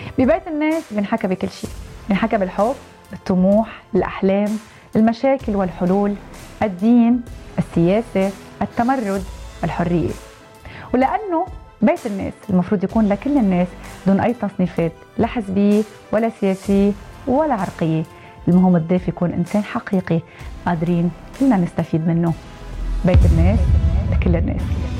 ببيت الناس بنحكى بكل شيء، بنحكى بالحب، الطموح، الأحلام، المشاكل والحلول، الدين، السياسة، التمرد، الحرية. ولأنه بيت الناس المفروض يكون لكل الناس دون أي تصنيفات، لا حزبية ولا سياسية ولا عرقية. المهم الضيف يكون إنسان حقيقي قادرين كلنا نستفيد منه. بيت الناس لكل الناس.